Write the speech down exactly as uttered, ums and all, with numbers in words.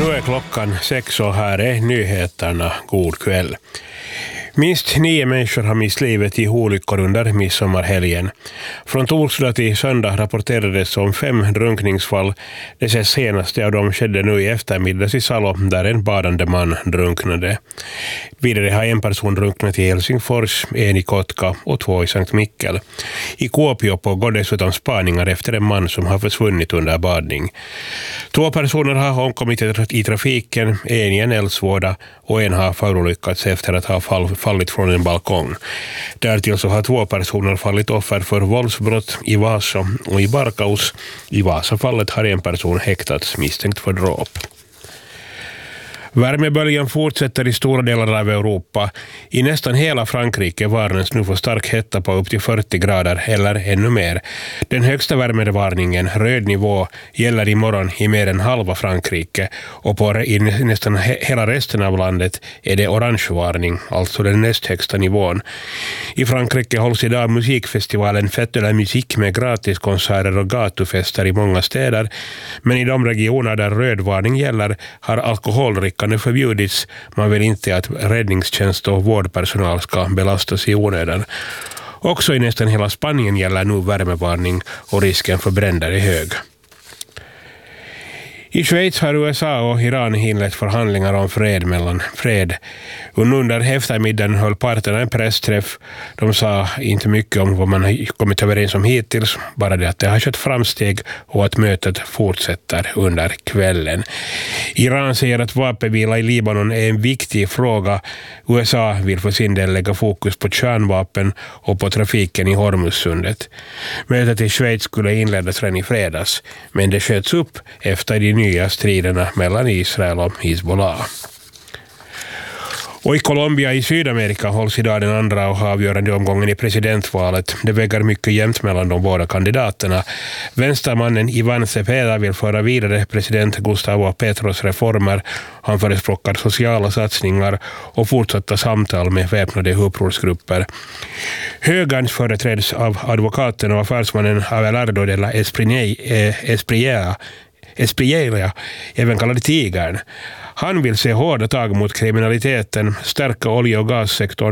Nu är klockan sex och här är nyheterna. God kväll. Minst nio människor har mist livet i olyckor under midsommarhelgen. Från torsdag till söndag rapporterades om fem drunkningsfall. Det senaste av dem skedde nu i eftermiddags i Salo där en badande man drunknade. Vidare har en person drunknat i Helsingfors, en i Kotka och två i Sankt Mikkel. I Kuopio pågår dessutom spaningar efter en man som har försvunnit under badning. Två personer har omkommit i trafiken, en i en eldsvåda och en har förolyckats efter att ha fall, fallit från en balkong. Därtill så har två personer fallit offer för våldsbrott i Vasa och i Barkaus. I Vasafallet har en person häktats misstänkt för dråp. Värmeböljan fortsätter i stora delar av Europa. I nästan hela Frankrike varnas nu för stark hetta på upp till fyrtio grader eller ännu mer. Den högsta värmevarningen, röd nivå, gäller imorgon i mer än halva Frankrike och på i nästan hela resten av landet är det orangevarning, alltså den näst högsta nivån. I Frankrike hålls idag musikfestivalen Fête de la Musique med gratiskonserter och gatufester i många städer, men i de regioner där rödvarning gäller har alkoholrickande förbjudits. Man vill inte att räddningstjänst och vårdpersonal ska belastas i onödan. Också i nästan hela Spanien gäller nu värmevarning och risken för bränder är hög. I Schweiz har U S A och Iran inlett förhandlingar om fred mellan fred. Under eftermiddagen höll parterna en pressträff. De sa inte mycket om vad man har kommit överens om hittills, bara det att det har skett framsteg och att mötet fortsätter under kvällen. Iran säger att vapenvila i Libanon är en viktig fråga. U S A vill för sin del lägga fokus på kärnvapen och på trafiken i Hormuzsundet. Mötet i Schweiz skulle inledas redan i fredags, men det sköts upp efter de nya striderna mellan Israel och Hezbollah. Och i Colombia i Sydamerika hålls idag den andra och avgörande omgången i presidentvalet. Det väger mycket jämnt mellan de båda kandidaterna. Vänstermannen Iván Cepeda vill föra vidare president Gustavo Petros reformer. Han förespråkar sociala satsningar och fortsatta samtal med väpnade upprorsgrupper. Högerns företräds av advokaten och affärsmannen Abelardo de la Espriella, Espriella, även kallad Tigern. Han vill se hårda tag mot kriminaliteten, stärka olje- och gassektorn